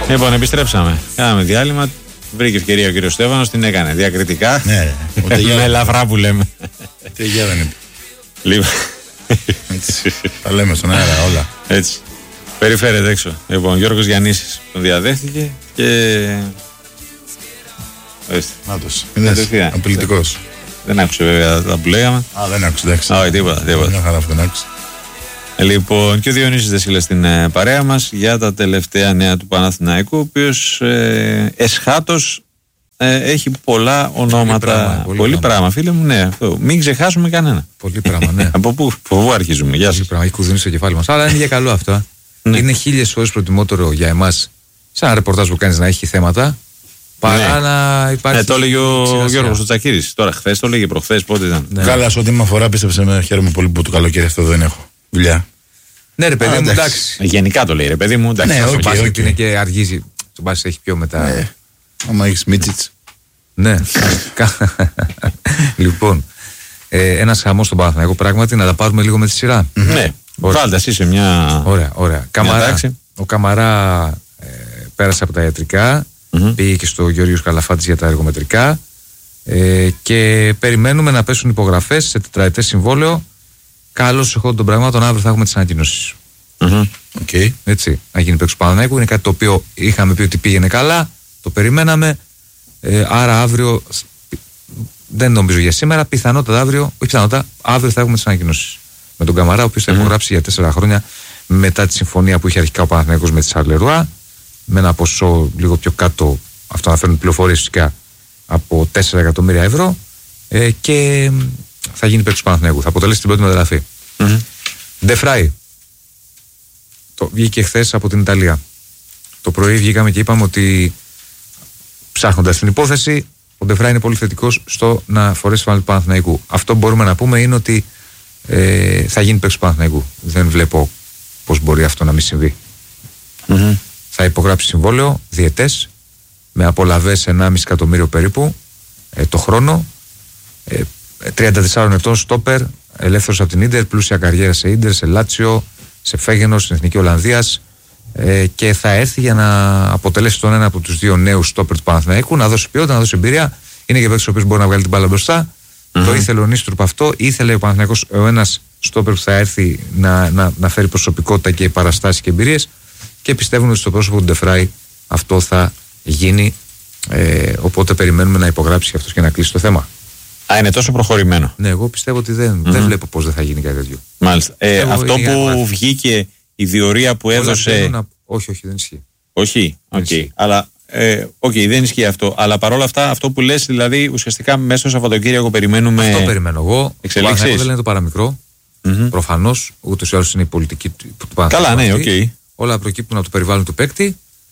Λοιπόν, επιστρέψαμε. Κάναμε διάλειμμα. Βρήκε ευκαιρία ο κύριος Στέφανος, την έκανε διακριτικά. Ναι, με ελαφρά που λέμε. Τι γεια δεν είπε. Λοιπόν. Τα λέμε στον αέρα όλα. Έτσι. Περιφέρεται έξω. Λοιπόν, ο Γιώργος Γιαννήσης τον διαδέχτηκε και. Νάτος. Είναι απειλητικός. Δεν άκουσε βέβαια τα που λέγαμε. Δεν άκουσε, εντάξει. Όχι, τίποτα. Μια χαρά που δεν άκουσε. Λοιπόν, και ο Διονύσης Δεσίλας στην παρέα μας για τα τελευταία νέα του Παναθηναϊκού, ο οποίος εσχάτως έχει πολλά ονόματα. Πολύ πράγμα, φίλε μου, ναι. Αυτό. Μην ξεχάσουμε κανένα. Πολύ πράγμα, ναι. Από πού αρχίζουμε, γεια σας. Έχει κουδούνι στο κεφάλι μας. Αλλά είναι για καλό αυτό. Ναι. Είναι 1000 φορές προτιμότερο για εμάς, σαν ένα ρεπορτάζ που κάνεις, να έχει θέματα, παρά να υπάρχει. Το έλεγε ο Γιώργος ο Τσακίρης. Τώρα, χθες το έλεγε, προχθές, πότε ήταν. Ναι. Καλά, σε ό,τι με αφορά, πίστεψε με, χαίρομαι πολύ που το καλοκαίρι αυτό δεν έχω δουλειά. Ναι, ρε παιδί μου, εντάξει. Γενικά το λέει, ρε παιδί μου, εντάξει. Ναι, όχι, είναι και αργίζει. Τον Μπάσης έχει πιο μετά. Ναι. Άμα έχεις Μίτσιτς. Ναι. Λοιπόν, ένας χαμός στον Παναθηναϊκό, πράγματι, να τα πάρουμε λίγο με τη σειρά. Ναι, βάλτε εσύ σε μια. Ωραία. Ο Καμαρά πέρασε από τα ιατρικά, πήγε και στο Γεωργίος Καλαφάτης για τα εργομετρικά και περιμένουμε να πέσουν υπογραφές σε τετραετές συμβόλαιο. Καλώς εχόντων των πραγμάτων, αύριο θα έχουμε τις ανακοινώσεις. Okay. Έτσι, να γίνει παίκτης του Παναθηναϊκού. Είναι κάτι το οποίο είχαμε πει ότι πήγαινε καλά, το περιμέναμε. Άρα αύριο, δεν νομίζω για σήμερα, πιθανότατα αύριο θα έχουμε τις ανακοινώσεις. Με τον Καμαρά, ο οποίος θα υπογράψει για 4 χρόνια μετά τη συμφωνία που είχε αρχικά ο Παναθηναϊκός με τη Σαρλερουά, με ένα ποσό λίγο πιο κάτω, αυτό αναφέρουν πληροφορίες φυσικά, από 4 εκατομμύρια ευρώ, και θα γίνει παίκτης του Παναθηναϊκού. Θα αποτελέσει την πρώτη μεταγραφή. Ντεφράι. Το βγήκε χθες από την Ιταλία. Το πρωί βγήκαμε και είπαμε ότι ψάχνοντας την υπόθεση, ο Ντεφράι είναι πολύ θετικός στο να φορέσει φανέλα του Παναθηναϊκού. Αυτό που μπορούμε να πούμε είναι ότι θα γίνει παίκτης του Παναθηναϊκού. Δεν βλέπω πώς μπορεί αυτό να μην συμβεί. Θα υπογράψει συμβόλαιο διετές με απολαβές 1,5 εκατομμύριο περίπου το χρόνο. 34 ετών στόπερ, ελεύθερος από την Ίντερ, πλούσια καριέρα σε Ίντερ, σε Λάτσιο, σε Φέγενος, στην Εθνική Ολλανδίας, και θα έρθει για να αποτελέσει τον ένα από τους δύο νέους στόπερ του Παναθηναϊκού, να δώσει ποιότητα, να δώσει εμπειρία. Είναι και παίκτης ο οποίος μπορεί να βγάλει την μπάλα μπροστά. Το ήθελε ο Νίστρουπ αυτό, ήθελε ο Παναθηναϊκός ο ένας στόπερ που θα έρθει να φέρει προσωπικότητα και παραστάσεις και εμπειρίες, και πιστεύουν ότι στο πρόσωπο του Ντεφράι αυτό θα γίνει. Οπότε περιμένουμε να υπογράψει αυτός και να κλείσει το θέμα. Είναι τόσο προχωρημένο. Ναι, εγώ πιστεύω ότι δεν βλέπω πώς δεν θα γίνει κάτι τέτοιο. Μάλιστα. Αυτό που βγήκε, η διορία που έδωσε. Όχι, δεν ισχύει. Όχι, αλλά. Δεν ισχύει αυτό. Αλλά παρόλα αυτά, αυτό που λες, δηλαδή ουσιαστικά μέσα στο Σαββατοκύριακο περιμένουμε. Αυτό περιμένω εγώ. Εξελίξεις. Δεν είναι το παραμικρό. Προφανώς, ούτως ή άλλως είναι η πολιτική του Παναθηναϊκού. Καλά, ναι, όλα προκύπτουν από το περιβάλλον του παίκτη.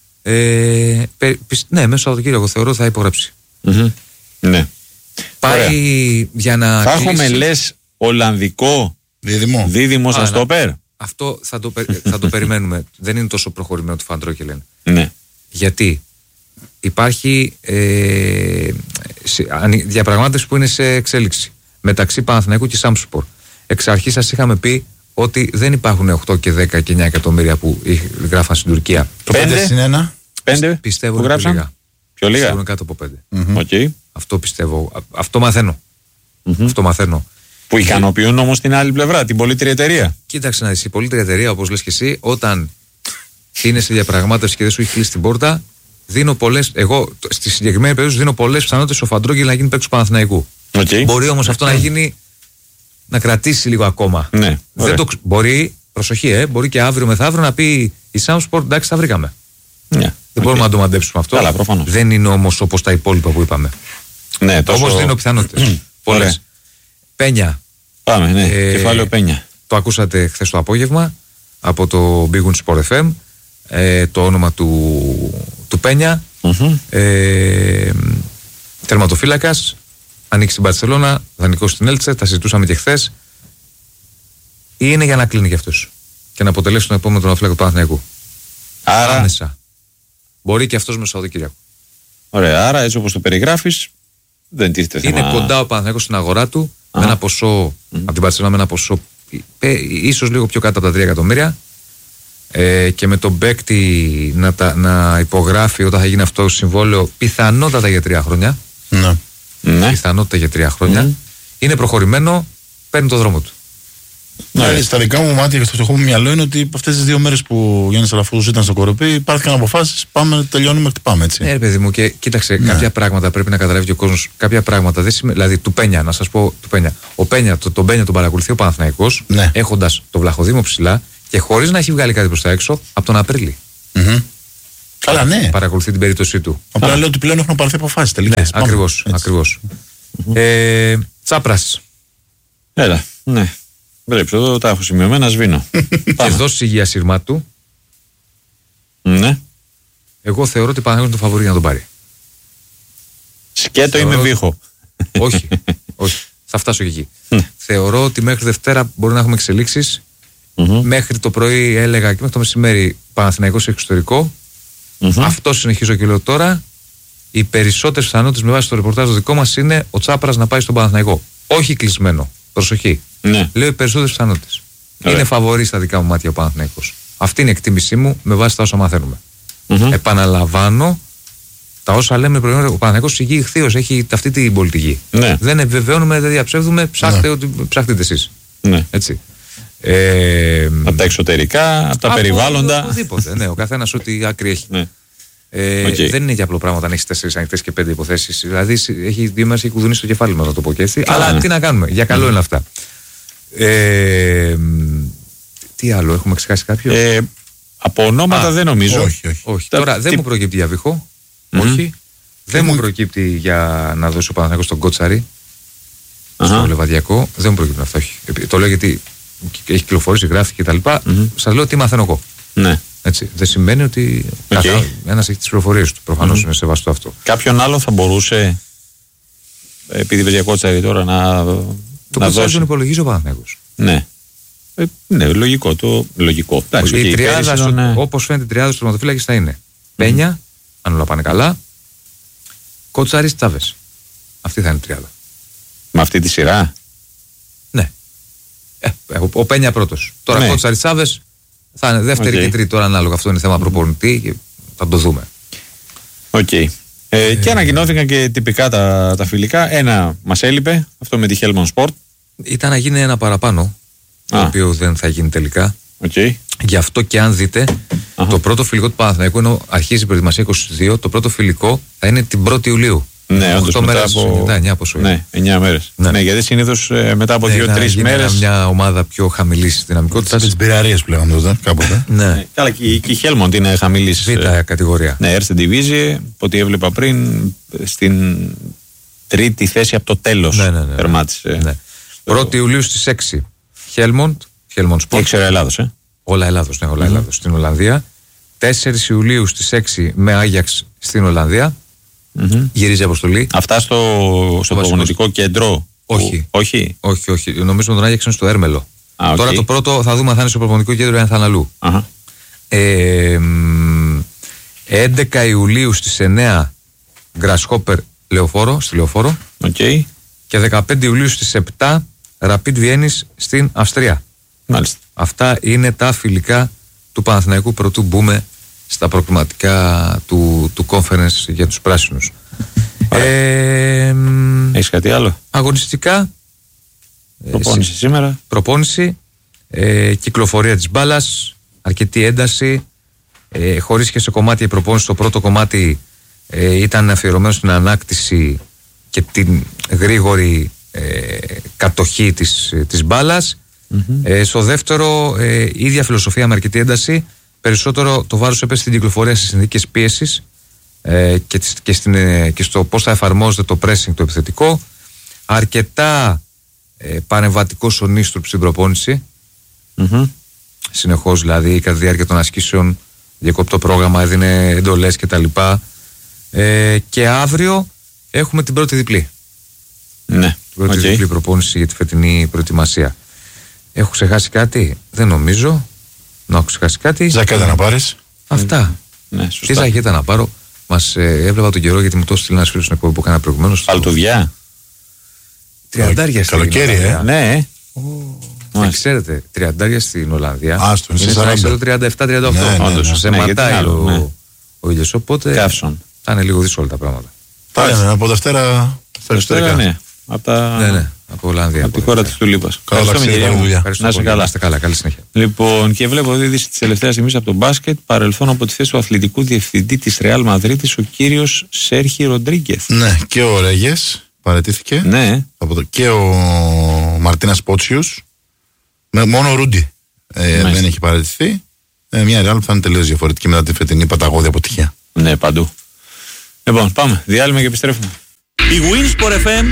Ναι, μέσα στο Σαββατοκύριακο θεωρώ θα υπογράψει. Ναι. Πάει για να. Θα έχουμε, λες, Ολλανδικό δίδυμο σαν στόπερ. Αυτό θα το περιμένουμε. Δεν είναι τόσο προχωρημένο του Φαντρόκελεν. Ναι. Γιατί υπάρχει διαπραγμάτευση που είναι σε εξέλιξη μεταξύ Παναθηναϊκού και Σάμσουπορ. Εξ αρχής σας είχαμε πει ότι δεν υπάρχουν 8 και 10 και 9 εκατομμύρια που γράφαν στην Τουρκία. Το 5 συν 1. 5 πιστεύω είναι πιο λίγα. Πιο λίγα. Πιστεύω είναι κάτω από 5. Αυτό πιστεύω. Αυτό μαθαίνω. Που ικανοποιούν όμως την άλλη πλευρά, την πολύτρια εταιρεία. Κοίταξε να δεις, η πολύτρια εταιρεία, όπως λες και εσύ, όταν είναι σε διαπραγμάτευση και δεν σου έχει κλείσει την πόρτα, εγώ στη συγκεκριμένη περίπτωση δίνω πολλές πιθανότητες ο Φαντρόγκελ να γίνει παίκτης του Παναθηναϊκού. Μπορεί όμως αυτό να γίνει, να κρατήσει λίγο ακόμα. Ναι, μπορεί, προσοχή, μπορεί και αύριο μεθαύριο να πει η Σάμσπορτ, εντάξει, τα βρήκαμε. Ναι, δεν μπορούμε να το μαντέψουμε αυτό. Καλά, προφανώς. Δεν είναι όμως όπως τα υπόλοιπα που είπαμε. Ναι, όμως δίνω πιθανότητες. Πολλές. Πένια. Πάμε, ναι. Κεφάλαιο Πένια. Το ακούσατε χθες το απόγευμα από το Big Win Sport FM, το όνομα του Πένια. Τερματοφύλακας, ανήκει στην Μπαρσελόνα, δανεικός στην Έλτσε, τα συζητούσαμε και χθες. Είναι για να κλείνει και αυτός και να αποτελέσει τον επόμενο τερματοφύλακα του Παναθηναϊκού. Άρα. Άμεσα. Μπορεί και αυτός με Σαββατοκύριακο. Ωραία, άρα έτσι όπως το περιγράφεις, δεν τίθεται θέμα. Είναι κοντά ο Παναθηναϊκός στην αγορά του, με ένα ποσό από την Μπαρσελόνα, με ένα ποσό ίσως λίγο πιο κάτω από τα 3 εκατομμύρια. και με τον παίκτη να υπογράφει όταν θα γίνει αυτό το συμβόλαιο πιθανότατα για 3 χρόνια. Ναι. Πιθανότητα για 3 χρόνια. Είναι προχωρημένο, παίρνει το δρόμο του. Ναι, στα δικά μου μάτια και στο φτωχό μου μυαλό είναι ότι αυτές τις 2 μέρες που ο Γιάννης Αλαφούζος ήταν στο Κοροπή υπάρχαν αποφάσεις, τελειώνουμε, χτυπάμε έτσι. Ναι, παιδί μου, και κοίταξε, κάποια πράγματα πρέπει να καταλάβει και ο κόσμος. Κάποια πράγματα δεν σημαίνει. Δηλαδή, του Πένια, να σας πω, του Πένια. Ο Πένια, τον Πένια τον παρακολουθεί ο Παναθηναϊκός, έχοντας το Βλαχοδήμο ψηλά και χωρίς να έχει βγάλει κάτι προς τα έξω από τον Απρίλη. Καλά, ναι. Παρακολουθεί την περίπτωσή του. Απλά λέω ότι πλέον έχουν πάρθει αποφάσεις τελικές. Ναι, ακριβώς. Τσάπρας. Έλα, ναι. Βλέπει, εδώ τα έχω σημειωμένα, σβήνω. Και δώσει υγεία Συρμάτου. Ναι. Εγώ θεωρώ ότι Παναθηναϊκός είναι το φαβορί να τον πάρει. Σκέτο ή με βήχο. Όχι. Θα φτάσω και εκεί. Θεωρώ ότι μέχρι Δευτέρα μπορεί να έχουμε εξελίξεις. Μέχρι το πρωί έλεγα και μέχρι το μεσημέρι Παναθηναϊκός εξωτερικό. Αυτό συνεχίζω και λέω τώρα. Οι περισσότερες πιθανότητες με βάση το ρεπορτάζ το δικό μας είναι ο Τσάπρας να πάει στον Παναθηναϊκό. Όχι κλεισμένο. Προσοχή. Ναι. Λέω οι περισσότερες πιθανότητες. Είναι φαβορί στα δικά μου μάτια ο Παναθηναϊκός. Αυτή είναι η εκτίμησή μου με βάση τα όσα μαθαίνουμε. Επαναλαμβάνω τα όσα λέμε προηγούμενα. Ο Παναθηναϊκός ηγεί ηχθείως, έχει αυτή την πολιτική. Ναι. Δεν επιβεβαιώνουμε, δεν διαψεύδουμε, ψάχτε εσείς. Ναι. Έτσι. Από τα εξωτερικά, από τα περιβάλλοντα. Οπουδήποτε. Ναι, ο καθένας ό,τι άκρη έχει. Ναι. Δεν είναι για απλό πράγμα όταν έχει 4 ανοιχτές και 5 υποθέσεις. Δηλαδή, έχει 2 μέρες έχει κουδουνίσει στο κεφάλι μας, να το πω και έτσι. Αλλά τι να κάνουμε, για καλό είναι αυτά. Τι άλλο, έχουμε ξεχάσει κάποιο? Από ονόματα δεν νομίζω. Όχι. Τώρα δεν μου προκύπτει για Βήχο. Όχι. Δεν μου προκύπτει για να δώσει ο Παναθηναϊκός τον Κότσαρη στο Λεβαδιακό. Δεν μου προκύπτει αυτό. Το λέω γιατί έχει κυκλοφορήσει, γράφει κτλ. Σας λέω τι μαθαίνω εγώ. Ναι. Έτσι. Δεν σημαίνει ότι ένας έχει τις πληροφορίες του. Προφανώς είναι σεβαστό αυτό. Κάποιον άλλο θα μπορούσε, επειδή είπε για Κότσαρη τώρα, να. Το Κότσαρη τον υπολογίζει ο Παναθηναϊκός. Ναι. Ναι, λογικό. Εντάξει, η τριάδα, όπως φαίνεται, η τριάδα του τερματοφύλακες θα είναι Πένια, αν όλα πάνε καλά, Κότσαρης, Τσάβες. Αυτή θα είναι η τριάδα. Με αυτή τη σειρά. Ναι. Ο Πένια πρώτος. Τώρα Κότσαρης, Τσάβες θα είναι δεύτερη και τρίτη. Τώρα ανάλογα. Αυτό είναι θέμα προπονητή και θα το δούμε. Οκ. Και ανακοινώθηκαν και τυπικά τα φιλικά. Ένα μας έλειπε, αυτό με τη Helmond Sport. Ήταν να γίνει ένα παραπάνω, το οποίο δεν θα γίνει τελικά. Γι' αυτό και αν δείτε, το πρώτο φιλικό του Παναθηναϊκού, ενώ αρχίζει η προετοιμασία 22, το πρώτο φιλικό θα είναι την 1η Ιουλίου. Ναι, όντως μετά από 9 μέρες. Ναι, γιατί συνήθως μετά από 2-3 μέρες. Μια ομάδα πιο χαμηλής δυναμικότητας. Τις πειραρίες που λέγαμε τότε, κάποτε. Ναι. Καλά, και η Helmond είναι χαμηλής. Β' κατηγορία. Ναι, Erste Divisie, ό,τι έβλεπα πριν, στην τρίτη θέση από το τέλος. Τερμάτισε. 1η Ιουλίου στις 6 Helmond Sport. Ήξερα Ελλάδος, Όλα Ελλάδος, ναι, όλα Ελλάδος στην Ολλανδία. 4 Ιουλίου στις 6 με Άγιαξ στην Ολλανδία. Γυρίζει αποστολή. Αυτά στο προπονητικό κέντρο. Όχι. Νομίζω τον Άγιαξ είναι στο Έρμελο. Τώρα το πρώτο θα δούμε αν θα είναι στο προπονητικό κέντρο ή αν θα είναι αλλού. 11 Ιουλίου στις 9 Grasshopper Λεωφόρο, στη Λεωφόρο. Και 15 Ιουλίου στις 7 Rapid Βιέννης στην Αυστρία. Μάλιστα. Αυτά είναι τα φιλικά του Παναθηναϊκού πρωτού μπούμε στα προκριματικά του conference για τους πράσινους. Έχεις κάτι άλλο? Αγωνιστικά. Προπόνηση σήμερα. Προπόνηση. Κυκλοφορία της μπάλας. Αρκετή ένταση. Χωρίστηκε σε κομμάτια η προπόνηση. Το πρώτο κομμάτι ήταν αφιερωμένο στην ανάκτηση και την γρήγορη κατοχή της μπάλας. Στο δεύτερο, ίδια φιλοσοφία με αρκετή ένταση. Περισσότερο το βάρος έπεσε στην κυκλοφορία στις συνθήκες πίεσης και στο πώς θα εφαρμόζεται το pressing το επιθετικό. Αρκετά πανεμβατικό σονίστρου στην προπόνηση. Συνεχώς δηλαδή κατά τη διάρκεια των ασκήσεων διακόπτει το πρόγραμμα, έδινε εντολές κτλ. Και αύριο έχουμε την πρώτη διπλή. Ναι. Την πρώτη διπλή προπόνηση για τη φετινή προετοιμασία. Έχω ξεχάσει κάτι? Δεν νομίζω να έχω ξεχάσει κάτι. Ζακέτα να πάρεις? Αυτά. Ναι, τι ζακέτα να πάρω? Μας έβλεπα τον καιρό γιατί μου το στείλει ένας φίλος στην εκπομπή που έκανα προηγουμένως. Αλτουδιά. 30 καλοκαίρι, Ναι. Και ξέρετε, 30 στην Ολλανδία. Άστον, είναι σαν το 37-38. Όντως, σε ματάει ο ήλιος. Οπότε θα είναι λίγο δύσκολα τα πράγματα. Από Δευτέρα. Ναι. Από Ολλανδία. Από τη χώρα της Τουλίπας. Να είσαι καλά. Καλή συνέχεια. Λοιπόν, και βλέπω είδηση της τελευταίας στιγμής από το μπάσκετ. Παρελθόν από τη θέση του αθλητικού διευθυντή της Ρεάλ Μαδρίτης, ο κύριος Σέρχι Ροντρίγκεθ. Ναι, και ο Ρέγες παραιτήθηκε. Ναι. Και ο Μαρτίνας Πότσιους. Μόνο ο Ρούντι δεν έχει παραιτηθεί. Μια Ρεάλ που θα είναι τελείως διαφορετική μετά τη φετινή παταγώδη αποτυχία. Ναι, παντού. Λοιπόν, πάμε. Διάλειμμα και επιστρέφουμε. Η Winsport FM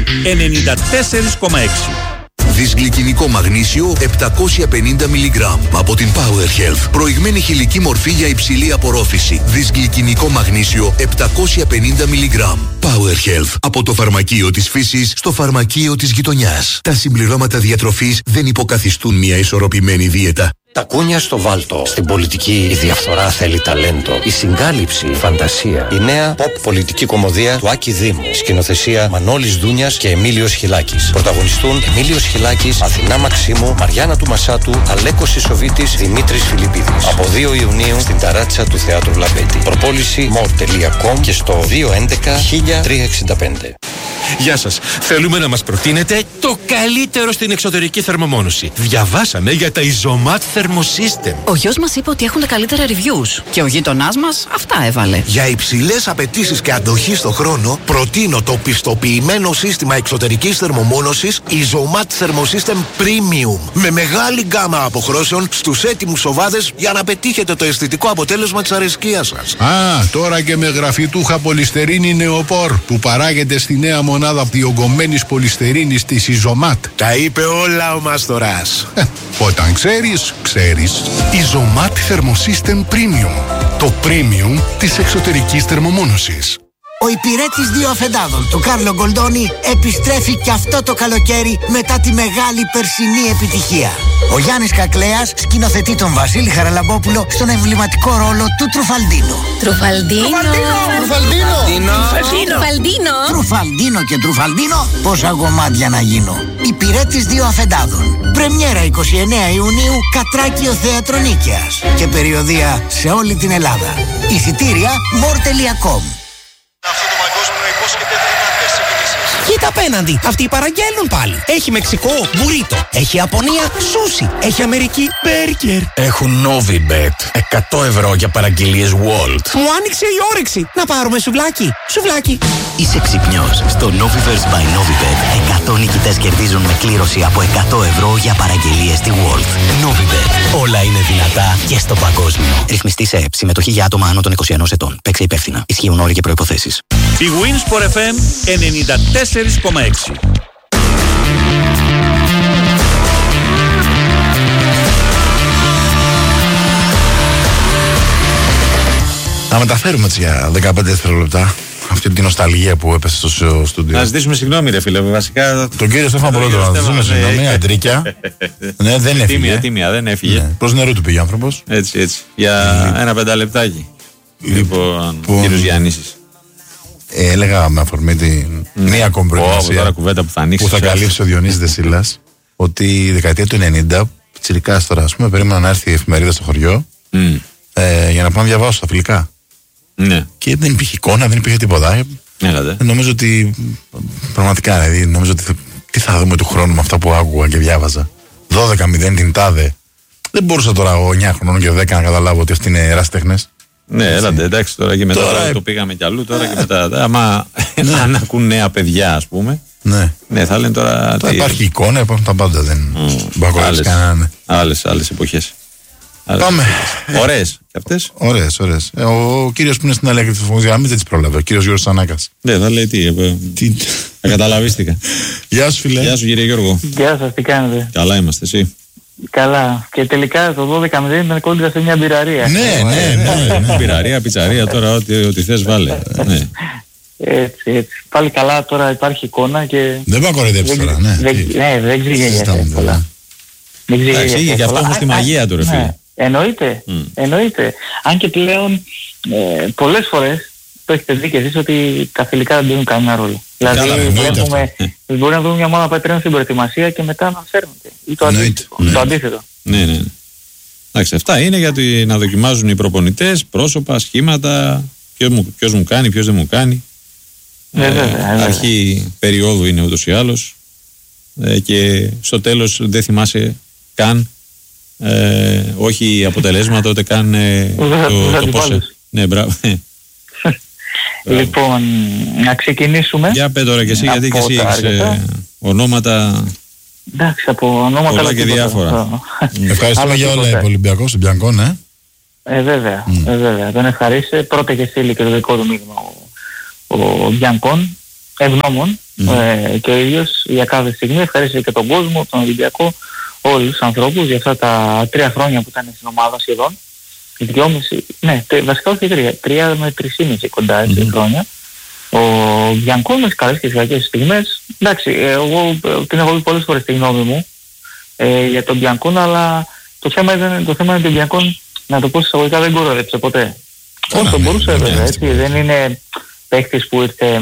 94,6. Δυσγλυκινικό μαγνήσιο 750 mg από την Power Health. Προηγμένη χηλική μορφή για υψηλή απορρόφηση. Δυσγλυκινικό μαγνήσιο 750 mg. Power Health. Από το φαρμακείο της φύσης στο φαρμακείο της γειτονιάς. Τα συμπληρώματα διατροφής δεν υποκαθιστούν μια ισορροπημένη δίαιτα. Τα κούνια στο βάλτο. Στην πολιτική η διαφθορά θέλει ταλέντο. Η συγκάλυψη, η φαντασία. Η νέα pop πολιτική κομμωδία του Άκη Δήμου. Σκηνοθεσία Μανώλης Δούνιας και Εμίλιος Χιλάκης. Πρωταγωνιστούν Εμίλιος Χιλάκης, Αθηνά Μαξίμου, Μαριάννα του Μασάτου, Αλέκος Ισοβίτης, Δημήτρης Φιλιππίδης. Από 2 Ιουνίου στην ταράτσα του Θεάτρου Λαμπέτη. Προπόληση more.com και στο 211-1365. Γεια σας. Θέλουμε να μας προτείνετε το καλύτερο στην εξωτερική θερμομόνωση. Διαβάσαμε για τα Isomat Thermosystem. Ο γιος μας είπε ότι έχουν τα καλύτερα reviews και ο γείτονάς μας αυτά έβαλε. Για υψηλές απαιτήσεις και αντοχή στο χρόνο, προτείνω το πιστοποιημένο σύστημα εξωτερικής θερμομόνωσης Isomat Thermosystem Premium. Με μεγάλη γκάμα αποχρώσεων στους έτοιμους οβάδες για να πετύχετε το αισθητικό αποτέλεσμα της αρεσκίας σας. Τώρα και με γραφιτούχα πολυστερίνη νεοπόρ που παράγεται στη νέα μονάδα διογκωμένης πολυστερίνης της Isomat. Τα είπε όλα ο Μαστοράς. Όταν ξέρεις, ξέρεις. Isomat Thermosystem Premium. Το premium της εξωτερικής θερμομόνωσης. Ο υπηρέτης 2 αφεντάδων του Κάρλο Γκολντόνι επιστρέφει και αυτό το καλοκαίρι μετά τη μεγάλη περσινή επιτυχία. Ο Γιάννης Κακλέας σκηνοθετεί τον Βασίλη Χαραλαμπόπουλο στον εμβληματικό ρόλο του Τρουφαλντίνο. Τρουφαλντίνο και Τρουφαλντίνο, πόσα γομάτια να γίνω. Υπηρέτης 2 αφεντάδων. Πρεμιέρα 29 Ιουνίου, Κατράκιο Θέατρο Νίκαιας. Και περιοδεία σε όλη την Ελλάδα. Εισιτήρια more.com. Αυτό το παγκόσμιο υπόσχεται δυνατές επιτυχίες. Κοίτα απέναντι, αυτοί παραγγέλνουν πάλι. Έχει Μεξικό, μπουρίτο. Έχει Ιαπωνία, σούσι. Έχει Αμερική, μπέργκερ. Έχουν Novibet, 100 ευρώ για παραγγελίες Walt. Μου άνοιξε η όρεξη. Να πάρουμε σουβλάκι. Σουβλάκι. Είσαι ξυπνιός. Στο Noviverse by Novibet, 100 νικητές κερδίζουν με κλήρωση από 100 ευρώ για παραγγελίες στη Walt. Novibet. Όλα είναι δυνατά και στο παγκόσμιο. Ρυθμιστή σε ΕΠ. Συμμετοχή για άτομα άνω των 21 ετών. Παίξε υπεύθυνα. Ισχύουν όροι και προϋποθέσεις. Η Winsport FM 94,6. Να μεταφέρουμε έτσι για 15 δευτερόλεπτα αυτή την νοσταλγία που έπεσε στο στούντιο. Να ζητήσουμε συγγνώμη, ρε φίλε. Βασικά. Τον κύριο Στέφανο Πρώτο, να ζητήσουμε συγγνώμη. Αντρίκια. Ναι, δεν έφυγε. Τίμια, δεν έφυγε. Προς νερού του πήγε ο άνθρωπος. Έτσι. Για ένα 5 λεπτάκι. Λοιπόν, κύριος Γιάννησης. Έλεγα με αφορμή την μία ακόμη προετοιμασία που θα καλύψει ο Διονύσης Δεσίλας ότι η δεκαετία του 90, τσιρικάς τώρα, ας πούμε, περίμενα να έρθει η εφημερίδα στο χωριό για να πάω να διαβάσω τα φιλικά. Ναι. Και δεν υπήρχε εικόνα, δεν υπήρχε τίποτα. Νομίζω ότι πραγματικά, δηλαδή, νομίζω ότι τι θα δούμε του χρόνου με αυτά που άκουγα και διάβαζα. 12-0 την τάδε. Δεν μπορούσα τώρα εγώ 9 χρονών και 10 να καταλάβω ότι αυτοί είναι ερασιτέχνες. Ναι, έλατε, εντάξει τώρα και μετά τώρα το πήγαμε κι αλλού τώρα και μετά. Άμα αν ακούν νέα παιδιά, ας πούμε. Ναι, θα λένε τώρα. Υπάρχει εικόνα, υπάρχουν τα πάντα. Δεν μπορεί κανέναν. Άλλες εποχές. Πάμε. Ωραίες και αυτές. Ωραίες. Ο κύριος που είναι στην Αλέγκρη της Φωνής δεν τις πρόλαβε. Ο κύριος Γιώργος Σανάκας. Ναι, θα λέει τι. Καταλαβίστηκα. Γεια σου, φίλε. Γεια σου, κύριε Γιώργο. Γεια σας, τι κάνετε? Καλά είμαστε, εσύ? Καλά. Και τελικά το 12-0 ήταν κόντρα σε μια μπειραρία. Ναι. Μπειραρία, πιτσαρία, τώρα ό,τι θες βάλε. Ναι. Έτσι. Πάλι καλά, τώρα υπάρχει εικόνα και. Δεν πάω κοροϊδέψει τώρα. Ναι, δεν ξηγενιέται πολλά. Εντάξει, είχε και αυτό όμως τη μαγεία του, ρε φίλε. Εννοείται. Αν και πλέον πολλές φορές το έχετε δει και εσείς ότι τα φιλικά δεν δίνουν κανένα ρόλο. Δηλαδή μπορεί να δούμε μια ομάδα πατρών στην προετοιμασία και μετά να φέρνονται. Ή το αντίθετο. Ναι. Εντάξει, αυτά είναι γιατί να δοκιμάζουν οι προπονητές, πρόσωπα, σχήματα, ποιος μου κάνει, ποιος δεν μου κάνει. Αρχή περίοδου είναι ούτως ή άλλως και στο τέλος δεν θυμάσαι καν όχι αποτελέσματα, ούτε καν το πώς. Ναι, μπράβο. Λοιπόν, να ξεκινήσουμε. Για πέ τώρα και εσύ, γιατί και εσύ έχεις ονόματα. Εντάξει, από ονόματα πολλά και διάφορα. Ευχαριστούμε για όλα, Ολυμπιακός, τον Μπιανκό, ναι. Βέβαια, τον ευχαρίστησε. Πρώτα και στείλει και το δικό του μήνυμα ο Μπιανκόν, ευγνώμων και ο ίδιος για κάθε στιγμή ευχαρίστησε και τον κόσμο, τον Ολυμπιακό, όλους τους ανθρώπους για αυτά τα 3 χρόνια που ήταν στην ομάδα σχεδόν. 2,5, βασικά όχι 3 με 3,5 κοντά έτσι χρόνια. Ο Μπιανκόν με τις καλές και τις κακές στιγμές, εντάξει, εγώ την έχω πει πολλές φορές τη γνώμη μου για τον Μπιανκόν, αλλά το θέμα είναι ότι ο Μπιανκόν, να το πω εισαγωγικά, δεν κοροϊδέψε ποτέ. Όσο μπορούσε βέβαια, έτσι, δεν είναι παίκτης που ήρθε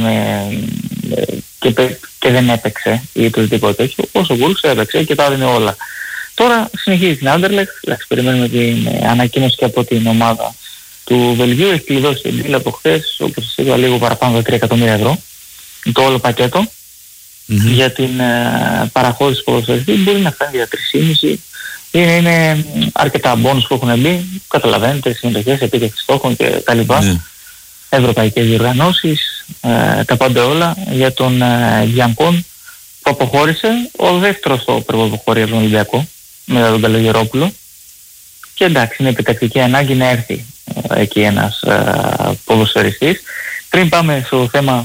και δεν έπαιξε ή οτιδήποτε τέτοιο. Όσο μπορούσε έπαιξε και τα έδινε όλα. Τώρα συνεχίζει την Anderlecht, περιμένουμε την ανακοίνωση και από την ομάδα του Βελγίου. Έχει κλειδώσει την deal από χθες, όπως σας είπα, λίγο παραπάνω από 3 εκατομμύρια ευρώ. Το όλο πακέτο για την παραχώρηση ποδοσφαιριστή μπορεί να φτάνει για 3,5. Είναι αρκετά μπόνους που έχουν μπει, καταλαβαίνετε, συμμετοχές, επίτευξη στόχων και τα λοιπά. Ευρωπαϊκές διοργανώσεις, τα πάντα όλα για τον Μπιανκόν που αποχώρησε, ο δεύτερος στόπερ που αποχωρεί από τον Ολυμπιακό μετά τον Καλογερόπουλο, και εντάξει, είναι επιτακτική ανάγκη να έρθει εκεί ένας ποδοσφαιριστής. Πριν πάμε στο θέμα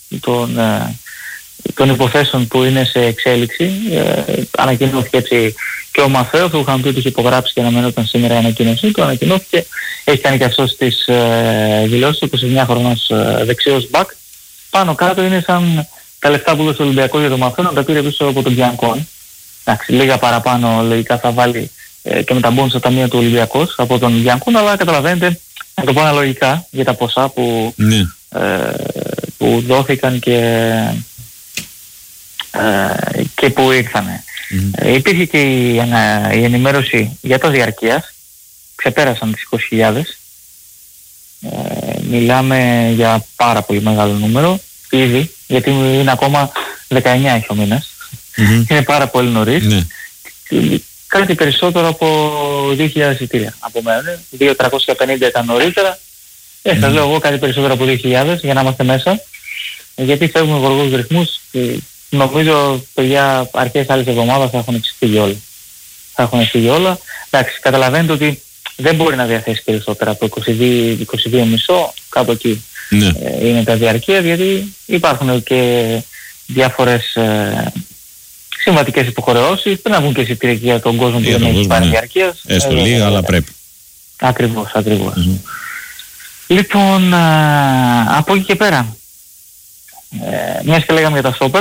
των υποθέσεων που είναι σε εξέλιξη, ανακοινώθηκε έτσι και ο Μαθαίος που είχαμε πει ότι είχε υπογράψει και αναμένονταν σήμερα η ανακοίνωση του, ανακοινώθηκε, έχει κάνει και αυτός τις δηλώσεις, 29 χρονός δεξιός μπακ. Πάνω κάτω είναι σαν τα λεφτά που έδωσε ο Ολυμπιακός για τον Μαθαίο να τα πήρε πίσω από τον Μπιανκόν. Εντάξει, λίγα παραπάνω λογικά θα βάλει και με τα μπόνους στα ταμεία του Ολυμπιακός από τον Μπιανκόν, αλλά καταλαβαίνετε, να το πω αναλογικά για τα ποσά που δόθηκαν και που ήρθανε. Υπήρχε και η ενημέρωση για τα διαρκείας, ξεπέρασαν τις 20.000. Μιλάμε για πάρα πολύ μεγάλο νούμερο ήδη, γιατί είναι ακόμα 19 έχει ο μήνας. Είναι πάρα πολύ νωρίς. Κάτι περισσότερο από 2.000 εισιτήρια από μένα. 2.350 ήταν νωρίτερα. Σας λέω εγώ κάτι περισσότερο από 2.000 για να είμαστε μέσα, γιατί φεύγουμε γοργούς ρυθμούς. Νομίζω παιδιά αρχές άλλης εβδομάδας θα έχουν φύγει όλα. Εντάξει, καταλαβαίνετε ότι δεν μπορεί να διαθέσει περισσότερα από 22,5, κάπου εκεί είναι τα διαρκεία, γιατί υπάρχουν και διάφορες συμβατικές υποχρεώσεις, δεν βγουν και εισιτήρια για τον κόσμο που δεν έχει πάρει διαρκείας. Έστω λίγα, αλλά πρέπει. Ακριβώς. Λοιπόν, από εκεί και πέρα, μιας και λέγαμε για τα στόπερ,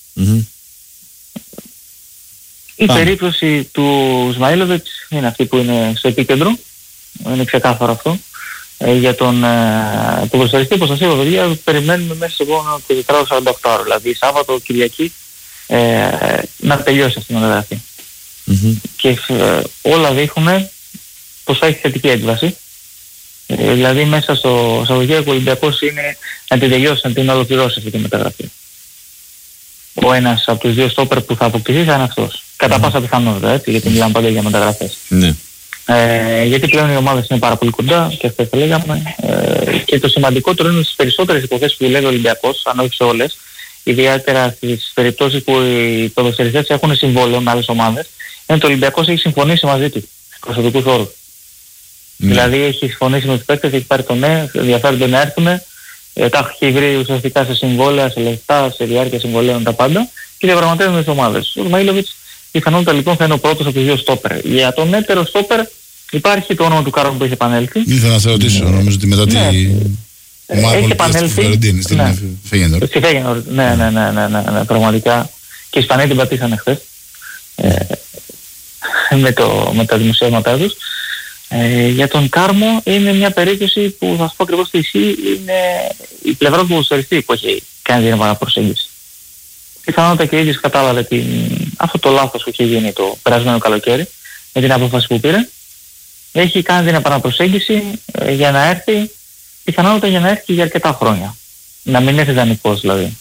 η περίπτωση του Σμαήλοβιτς είναι αυτή που είναι στο επίκεντρο, είναι ξεκάθαρο αυτό. Για τον ποδοσφαιριστή, όπως σας είπα παιδιά, περιμένουμε μέσα στο επόμενο 48 ώρο, δηλαδή Σάββατο, Κυριακή, να τελειώσει αυτή η μεταγραφή. Και όλα δείχνουν πως θα έχει θετική έκβαση. Δηλαδή μέσα στο Σαββατοκύριακο ο Ολυμπιακός είναι να την τελειώσει, να την ολοκληρώσει αυτή τη μεταγραφή. Ο ένας από τους δύο στόπερ που θα αποκτηθεί θα είναι αυτός. Κατά πάσα πιθανότητα, έτσι, γιατί μιλάμε πάντα για μεταγραφές. Γιατί πλέον οι ομάδες είναι πάρα πολύ κοντά και αυτές θα λέγαμε. Και το σημαντικότερο είναι στις περισσότερες υποθέσεις που δουλεύει ο Ολυμπιακός, αν όχι σε όλες, ιδιαίτερα στις περιπτώσεις που οι ποδοσφαιριστές έχουν συμβόλαιο με άλλες ομάδες, είναι ότι ο Ολυμπιακός έχει συμφωνήσει μαζί του στους προσωπικούς όρους. Δηλαδή έχει συμφωνήσει με τους παίκτες, έχει πάρει το ναι, ενδιαφέρονται να έρθουν, τα έχει βρει ουσιαστικά σε συμβόλαια, σε λεφτά, σε διάρκεια συμβολέων, τα πάντα, και διαπραγματεύουν με τις ομάδες. Ο Σμαήλοβιτς πιθανότητα λοιπόν θα είναι ο πρώτος από τους δύο στόπερ. Για τον έτερο στόπερ υπάρχει το όνομα του Κάρον που έχει επανέλθει. Ήθελα να σε ρωτήσω, νομίζω ότι μετά τη έχει επανέλθει στην Φέγενορ. Στη Φέγενορ, ναι, πραγματικά. Και οι Ισπανοί την πατήσανε χθες με τα δημοσιεύματά τους. Για τον Κάρμο είναι μια περίπτωση που θα σου πω ακριβώς τι ισχύει, είναι η πλευρά του ποδοσφαιριστή που έχει κάνει την επαναπροσέγγιση. Πιθανότατα και ίδιος κατάλαβε αυτό το λάθος που είχε γίνει το περασμένο καλοκαίρι με την απόφαση που πήρε. Έχει κάνει την επαναπροσέγγιση για να έρθει, πιθανότατα για να έρθει και για αρκετά χρόνια. Να μην έρθει δανεικός δηλαδή.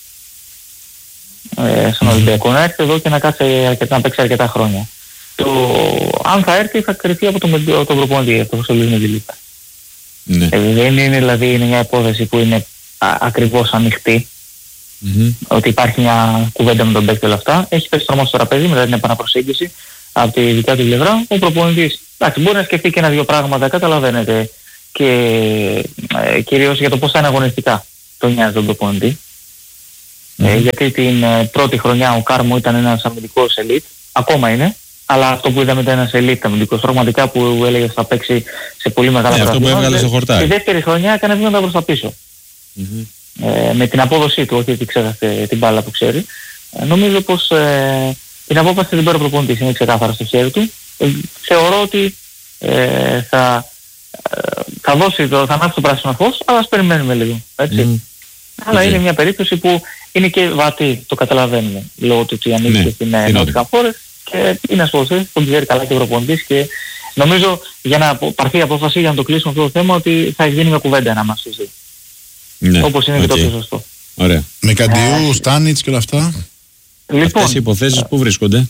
Στον Ολυμπιακό, να έρθει εδώ και να παίξει αρκετά χρόνια. Αν θα έρθει θα κρυφτεί από τον προπονητή, από τον Χρυστολίδη Μεντιλίκα. Ναι. Δεν είναι δηλαδή είναι μια υπόθεση που είναι ακριβώς ανοιχτή. Ότι υπάρχει μια κουβέντα με τον παίκτη όλα αυτά. Έχει πέσει τρόμο στο τραπέζι μετά την επαναπροσέγγιση από τη δικιά του πλευρά. Ο προπονητής μπορεί να σκεφτεί και ένα-δύο πράγματα, καταλαβαίνετε. Και κυρίως για το πώς θα είναι αγωνιστικά το νοιάζει τον προπονητή. Γιατί την πρώτη χρονιά ο Κάρμο ήταν ένας αμυντικός ελίτ, ακόμα είναι. Αλλά αυτό που είδαμε ήταν ένας ελίτ αμυντικός, πραγματικά που έλεγε θα παίξει σε πολύ μεγάλα πράγματα. Τη δεύτερη χρονιά έκανε βήματα προς τα πίσω. Με την απόδοσή του, όχι ότι ξέχασε την μπάλα που ξέρει. Νομίζω πως την απόφαση την πήρε ο προπονητής, είναι ξεκάθαρα στο χέρι του. Θεωρώ ότι θα ανάψει το πράσινο φως, αλλά ας περιμένουμε λίγο. Έτσι. Αλλά είναι μια περίπτωση που είναι και βατή, το καταλαβαίνουμε, λόγω του ότι ανήκει στην Νότια Φόρες και είναι ασφαλής, τον ξέρει καλά και ο προπονητής και νομίζω για να πάρθει η απόφαση για να το κλείσουμε αυτό το θέμα ότι θα γίνει μια κουβέντα ανάμεσα στους δύο. Ναι, όπως είναι και το πιο σωστό. Ωραία. Με Καντιού, Στάνιτς και όλα αυτά. Λοιπόν, αυτές οι υποθέσεις που βρίσκονται.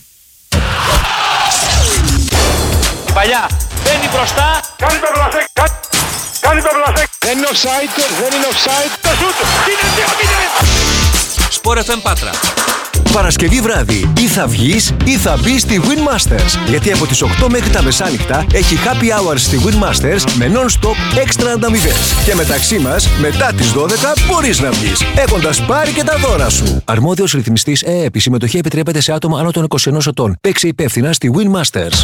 Η παλιά μπαίνει μπροστά. Κάνει το μπλασέκ. Κάνει το μπλασέκ. Δεν είναι offside. Δεν είναι offside. Το σούτ. Είναι 2-0. Sport FM Πάτρα. Παρασκευή βράδυ ή θα βγεις ή θα μπεις στη Win Masters. Γιατί από τις 8 μέχρι τα μεσάνυχτα έχει happy hours στη Win Masters με non-stop έξτρα ανταμοιβές. Και μεταξύ μας, μετά τις 12 μπορείς να βγεις, έχοντας πάρει και τα δώρα σου. Αρμόδιος ρυθμιστής ΕΕΠ. Η συμμετοχή επιτρέπεται σε άτομα άνω των 21 ετών. Παίξε υπεύθυνα στη Win Masters.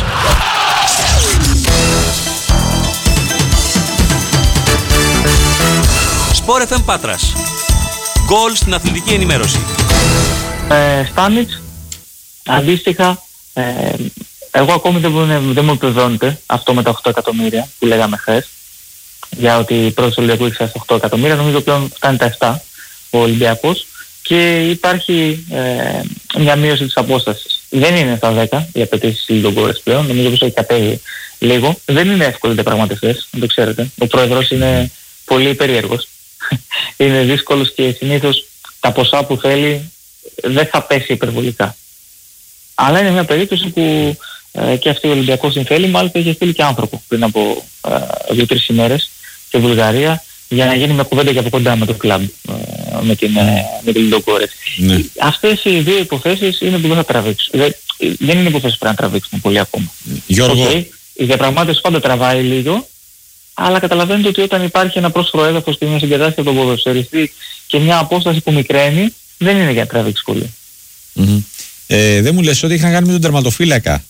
Sport FM Πάτρας. Γκολ στην αθλητική ενημέρωση. Στάνιτς, αντίστοιχα, εγώ ακόμη δεν μου επιβεβαιώνεται αυτό με τα 8 εκατομμύρια που λέγαμε χθες, για ότι η πρώτη Ολυμπιακού είχε στα 8 εκατομμύρια, νομίζω πλέον φτάνει τα 7 ο Ολυμπιακός και υπάρχει μια μείωση της απόστασης. Δεν είναι στα 10 οι απαιτήσεις της Λιντογκόρες πλέον, νομίζω πως έχει κατέβει λίγο. Δεν είναι εύκολοι οι πραγματευτές, δεν το ξέρετε. Ο πρόεδρος είναι πολύ περίεργος. Είναι δύσκολος και συνήθως τα ποσά που θέλει δεν θα πέσει υπερβολικά. Αλλά είναι μια περίπτωση που και αυτή ο Ολυμπιακός την θέλει, μάλιστα είχε στείλει και άνθρωπο πριν από 2-3 ημέρες στη Βουλγαρία για να γίνει μια κουβέντα και από κοντά με το κλαμπ, με την Λιντογκόρες. Ναι. Αυτές οι δύο υποθέσεις είναι που δεν θα τραβήξουν. Δεν είναι υποθέσεις που πρέπει να τραβήξουν πολύ ακόμα. Γιώργο. Okay, η διαπραγμάτευση πάντα τραβάει λίγο, αλλά καταλαβαίνετε ότι όταν υπάρχει ένα πρόσφορο έδαφος και μια συγκατάσταση από τον ποδοσφαιριστή και μια απόσταση που μικραίνει, δεν είναι για να τραβήξει πολύ. Δεν μου λες ότι είχαν κάνει με τον τερματοφύλακα.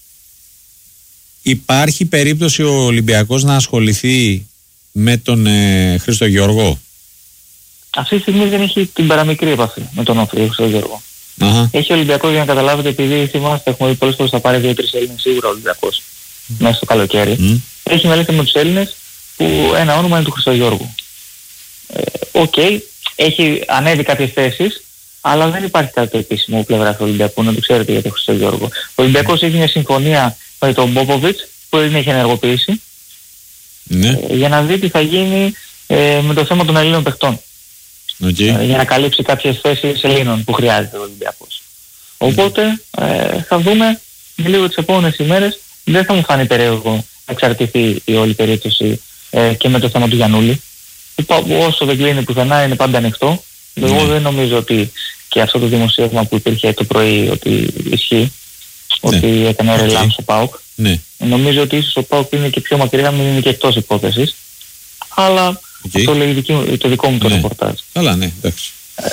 Υπάρχει περίπτωση ο Ολυμπιακός να ασχοληθεί με τον Χρήστο Γιώργο? Αυτή τη στιγμή δεν έχει την παραμικρή επαφή με τον Χρήστο Γιώργο. Έχει ο Ολυμπιακός, για να καταλάβετε, επειδή θυμάστε, έχουμε δει πολλές φορές θα πάρει 2-3 Έλληνες σίγουρα ο Ολυμπιακός μέσα στο καλοκαίρι. Έχει μελέτη με τους Έλληνες που ένα όνομα είναι του Χρήστο Γιώργου. Έχει ανέβει κάποιες θέσεις, αλλά δεν υπάρχει κάτι το επίσημο πλευρά του Ολυμπιακού, να το ξέρετε για τον Χρήστο Γιώργο. Ο Ολυμπιακός έχει μια συμφωνία με τον Μπόποβιτς που δεν έχει ενεργοποιήσει, για να δει τι θα γίνει με το θέμα των Ελλήνων παιχτών. Για να καλύψει κάποιες θέσεις Ελλήνων που χρειάζεται ο Ολυμπιακός. Οπότε θα δούμε λίγο τις επόμενες ημέρες. Δεν θα μου φάνει περίεργο να εξαρτηθεί η όλη περίπτωση και με το θέμα του Γιαννούλη. Όσο δεν κλείνει πουθενά είναι πάντα ανοιχτό. Εγώ δεν νομίζω ότι και αυτό το δημοσίευμα που υπήρχε το πρωί ότι ισχύει, ότι έκανε ρελάμ στο ΠΑΟΚ. Νομίζω ότι ίσως ο ΠΑΟΚ είναι και πιο μακριά, μην είναι και εκτός υπόθεσης. Αλλά αυτό λέει το δικό μου το ρεπορτάζ. Καλά, ναι, εντάξει.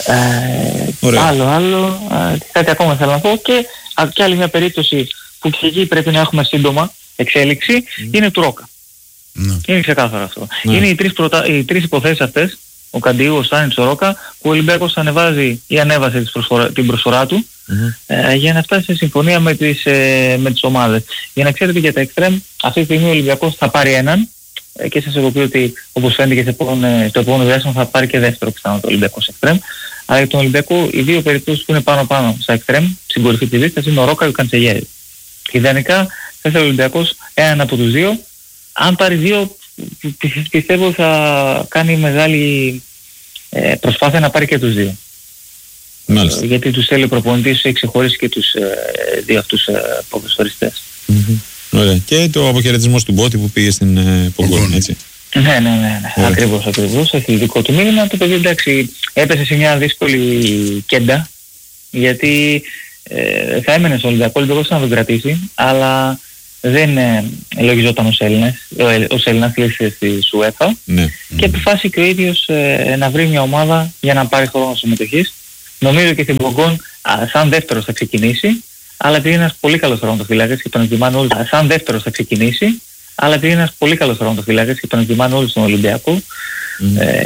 Άλλο, κάτι ακόμα θέλω να πω και άλλη μια περίπτωση που και εκεί πρέπει να έχουμε σύντομα εξέλιξη είναι του Ρόκα. Είναι ξεκάθαρο αυτό. Είναι οι τρεις υποθέσεις αυτές, ο Καντιού, ο Στάνιτς, ο Ρόκα, που ο Ολυμπιακός ανεβάζει ή ανέβασε την προσφορά του για να φτάσει σε συμφωνία με τις ομάδες. Για να ξέρετε για τα εξτρέμ, αυτή τη στιγμή ο Ολυμπιακός θα πάρει έναν και σας έχω πει ότι όπως φαίνεται και στο επόμενο διάστημα θα πάρει και δεύτερο πιθανό το Ολυμπιακός εξτρέμ. Αλλά για τον Ολυμπιακό οι δύο περιπτώσεις που είναι πάνω στα εξτρέμ στην κορυφή της λίστας είναι ο Ρόκα και ο Καντσελιέρη. Ιδανικά θα ήθελε ο Ολυμπιακός έναν από τους δύο. Αν πάρει δύο, πιστεύω θα κάνει μεγάλη προσπάθεια να πάρει και τους δύο. Μάλιστα. Γιατί τους θέλει ο προπονητής, έχει ξεχωρίσει και τους δύο αυτούς ποδοσφαιριστές. Ωραία. Και το αποχαιρετισμός του Μπότη που πήγε στην Πογκόνη, έτσι. Ναι. Ακριβώς. Έχει δικό του μήνυμα. Το παιδί, εντάξει, έπεσε σε μια δύσκολη κέντα, γιατί θα έμενε στο Ολυμπιακό, ο Ολυμπιακός να τον κρατήσει, αλλά δεν λογιζόταν ως Έλληνας λύση στη UEFA, και αποφάσισε και ο ίδιος να βρει μια ομάδα για να πάρει χρόνο συμμετοχής. Νομίζω και στην Πογκόν σαν δεύτερος θα ξεκινήσει, αλλά επειδή είναι ένας πολύ καλός τερματοφύλακας και τον εκτιμάνε όλοι. Σαν δεύτερος θα ξεκινήσει, αλλά επειδή είναι ένας πολύ καλός τερματοφύλακας και τον εκτιμάνε όλοι στον Ολυμπιακό.